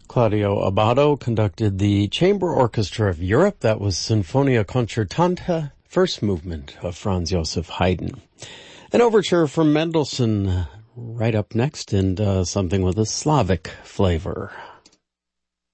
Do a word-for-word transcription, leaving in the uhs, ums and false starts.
Claudio Abbado conducted the Chamber Orchestra of Europe. That was Sinfonia Concertante, first movement of Franz Joseph Haydn. An overture from Mendelssohn right up next, and uh, something with a Slavic flavor.